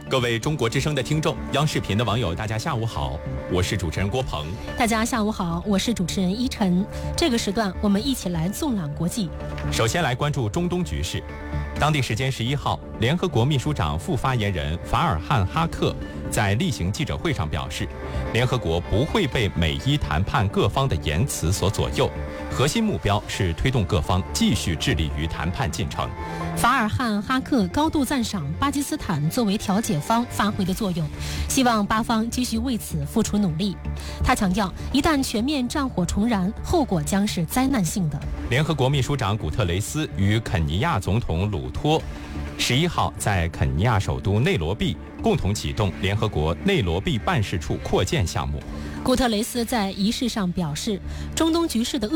各位中国之声的听众，央视频的网友，大家下午好，我是主持人郭鹏。 大家下午好，我是主持人依晨。这个时段，我们一起来纵览国际。 首先来关注中东局势。当地时间11号，联合国秘书长副发言人法尔汉·哈克在例行记者会上表示，联合国不会被美伊谈判各方的言辞所左右，核心目标是推动各方继续致力于谈判进程。 法尔汉·哈克高度赞赏巴基斯坦作为调解方发挥的作用，希望巴方继续为此付出努力。他强调，一旦全面战火重燃，后果将是灾难性的。 联合国秘书长古特雷斯与肯尼亚总统鲁托11号在肯尼亚首都内罗毕共同启动联合国内罗毕办事处扩建项目。 古特雷斯在仪式上表示，中东局势的